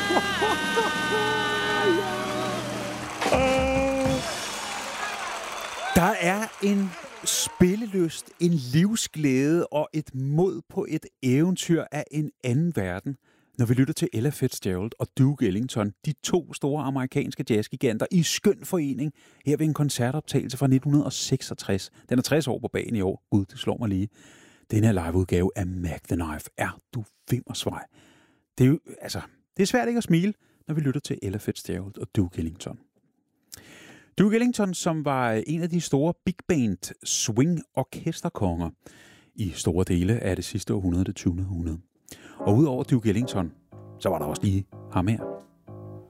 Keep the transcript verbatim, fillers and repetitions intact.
Der er en spillelyst, en livsglæde og et mod på et eventyr af en anden verden, når vi lytter til Ella Fitzgerald og Duke Ellington, de to store amerikanske jazzgiganter i skøn forening, her ved en koncertoptagelse fra nitten seksogtres. Den er tres år på bagen i år. Gud, det slår mig lige. Den her liveudgave af Mac the Knife. Er du vimmersvej? Det er jo, altså, det er svært ikke at smile, når vi lytter til Ella Fitzgerald og Duke Ellington. Duke Ellington, som var en af de store big band swing orkesterkonger i store dele af det sidste århundrede, det tyvende århundrede. Og udover Duke Ellington, så var der også lige ham her.